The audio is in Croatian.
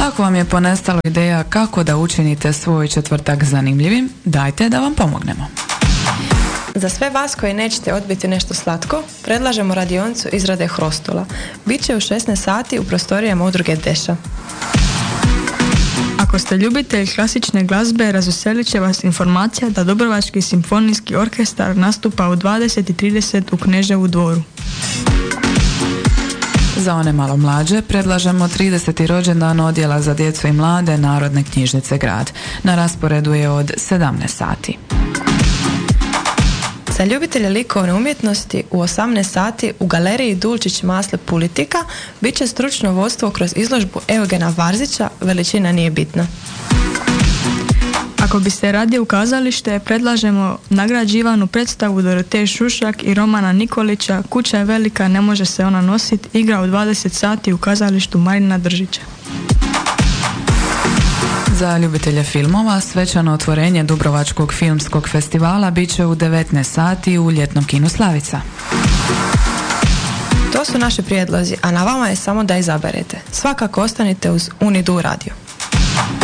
Ako vam je ponestalo ideja kako da učinite svoj četvrtak zanimljivim, dajte da vam pomognemo. Za sve vas koji nećete odbiti nešto slatko, predlažemo radionicu izrade hrostola. Biće u 16 sati u prostorijama udruge Deša. Ako ste ljubitelj klasične glazbe, razveselit će vas informacija da Dubrovački simfonijski orkestar nastupa u 20:30 u Kneževu dvoru. Za one malo mlađe predlažemo 30. rođendan odjela za djecu i mlade Narodne knjižnice Grad. Na rasporedu je od 17 sati. Za ljubitelje likovne umjetnosti u 18 sati u galeriji Dulčić Masle Politika bit će stručno vodstvo kroz izložbu Eugena Varzića Veličina nije bitna. Ako biste radili u kazalište, predlažemo nagrađivanu predstavu Doroteje Šušak i Romana Nikolića Kuća je velika, ne može se ona nositi, igra u 20 sati u kazalištu Marina Držića. Za ljubitelje filmova svečano otvorenje Dubrovačkog filmskog festivala bit će u 19 sati u ljetnom kinu Slavica. To su naši prijedlozi, a na vama je samo da izaberete. Svakako ostanite uz Unidu radio.